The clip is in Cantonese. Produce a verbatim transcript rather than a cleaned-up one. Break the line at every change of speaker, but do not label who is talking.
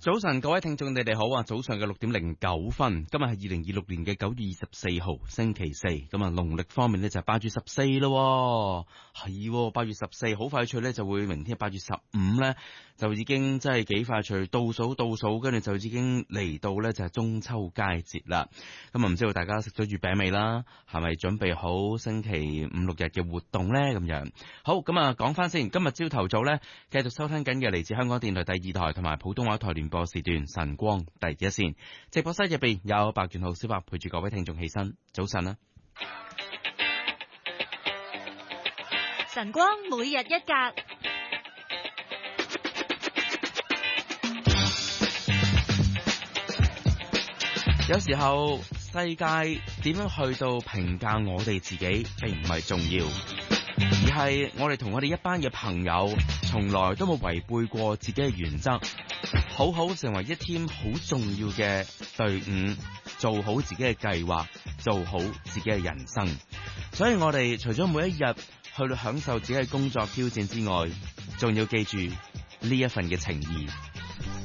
早晨，各位聽眾，你哋好啊！早上嘅六點零九分，今日係二零二六年嘅九月二十四號，星期四。咁啊，農曆方面呢，就係八月十四咯，係八月十四，好快脆呢，就會明天八月十五呢，就已經真係幾快脆倒數倒數，跟住就已經嚟到呢，就係中秋佳節啦。咁啊，唔知道大家食咗月餅未啦？係咪準備好星期五六日嘅活動呢？咁樣好，咁啊講翻先，今日朝頭早呢，繼續收聽緊嘅嚟自香港電台第二台同埋普通話台聯播時段晨光第一線，直播室入邊有白卷號小白陪住各位聽眾起身。早晨啦，
晨光每日一格。
有時候世界點樣去到評價我哋自己並唔係重要，而係我哋同我哋一班嘅朋友從來都冇違背過自己嘅原則，好好成為一 team 好重要嘅隊伍，做好自己嘅計劃，做好自己嘅人生。所以我哋除咗每一日去到享受自己嘅工作挑戰之外，仲要記住呢一份嘅情誼，